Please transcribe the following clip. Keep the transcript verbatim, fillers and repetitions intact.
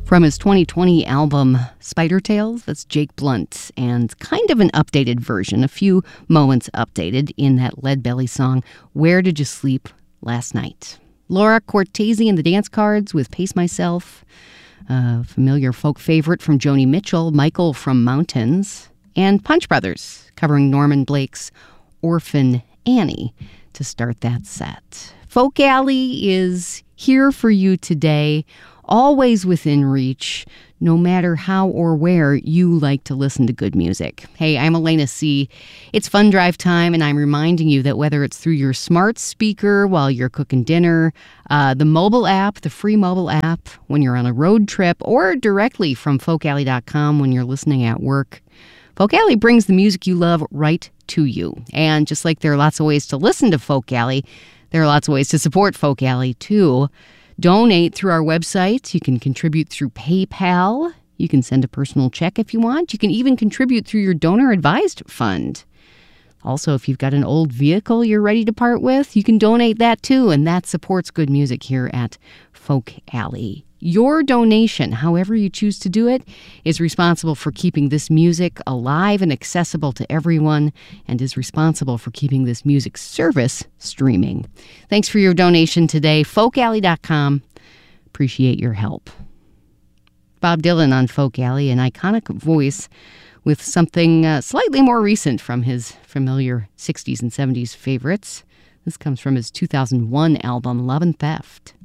From his twenty twenty album Spider Tales, that's Jake Blunt, and kind of an updated version, a few moments updated in that Lead Belly song, Where Did You Sleep Last Night? Laura Cortese and the Dance Cards with Pace Myself, a familiar folk favorite from Joni Mitchell, Michael from Mountains, and Punch Brothers covering Norman Blake's Orphan Annie to start that set. Folk Alley is here for you today, always within reach, no matter how or where you like to listen to good music. Hey, I'm Elena C. It's Fun Drive time, and I'm reminding you that whether it's through your smart speaker while you're cooking dinner, uh, the mobile app, the free mobile app when you're on a road trip, or directly from folk alley dot com when you're listening at work, Folk Alley brings the music you love right to you. And just like there are lots of ways to listen to Folk Alley, there are lots of ways to support Folk Alley, too. Donate through our website. You can contribute through PayPal. You can send a personal check if you want. You can even contribute through your donor-advised fund. Also, if you've got an old vehicle you're ready to part with, you can donate that too, and that supports good music here at Folk Alley. Your donation, however you choose to do it, is responsible for keeping this music alive and accessible to everyone, and is responsible for keeping this music service streaming. Thanks for your donation today. folk alley dot com. Appreciate your help. Bob Dylan on Folk Alley, an iconic voice with something uh, slightly more recent from his familiar sixties and seventies favorites. This comes from his two thousand one album, Love and Theft.